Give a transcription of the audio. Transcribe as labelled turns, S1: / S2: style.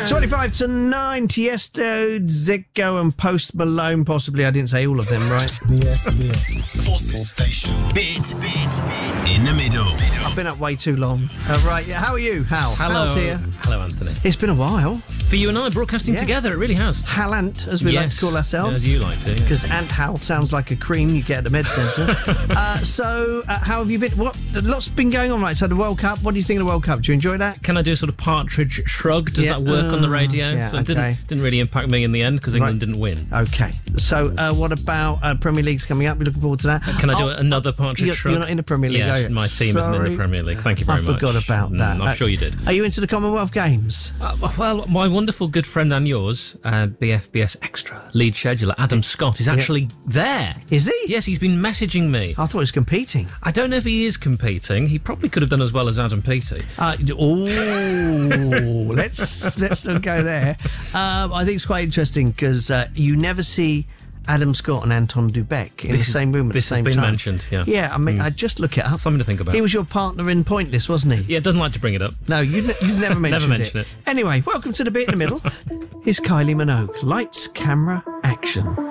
S1: 25 to 9, Tiesto, Zico and Post Malone, possibly. I didn't say all of them, right?
S2: BFBS Forces Station. Bit in the middle.
S1: I've been up way too long. Right, yeah, how are you, Hal?
S3: Hello.
S1: Hal's here.
S3: Hello, Anthony.
S1: It's been a while.
S3: For you and I, broadcasting
S1: Yeah.
S3: together, it really has.
S1: Halant, as we like to call ourselves.
S3: As you like to. Yeah.
S1: Because Ant Hal sounds like a cream you get at the med centre. So, how have you been? Lots been going on, right? So, the World Cup, what do you think of the World Cup? Do you enjoy that?
S3: Can I do a sort of partridge shrug? Does
S1: Yeah.
S3: that work on the radio?
S1: Yeah,
S3: So it
S1: okay.
S3: didn't really impact me in the end because England
S1: Right.
S3: didn't win.
S1: Okay. So, what about Premier League's coming up? We're looking forward to that.
S3: Can I do another partridge shrug?
S1: You're not in the Premier League,
S3: Yeah,
S1: are you?
S3: my team isn't in
S1: Sorry.
S3: the Premier League. Thank you very much.
S1: I forgot about that.
S3: I'm sure you did.
S1: Are you into the Commonwealth Games?
S3: Well, my wonderful good friend and yours, BFBS Extra lead scheduler Adam Scott, is actually there.
S1: Is he?
S3: Yes, he's been messaging me.
S1: I thought he was competing.
S3: I don't know if he is competing. He probably could have done as well as Adam Peaty.
S1: Let's not go there. I think it's quite interesting because you never see Adam Scott and Anton Dubek in the same room at the same time.
S3: This has been mentioned, yeah.
S1: Yeah, I mean, I just look it up.
S3: Something to think about.
S1: He was your partner in Pointless, wasn't he?
S3: Yeah, doesn't like to bring it up.
S1: No, you've never mentioned
S3: mentioned it.
S1: Anyway, welcome to the Bit in the Middle. Here's Kylie Minogue. Lights, camera, action.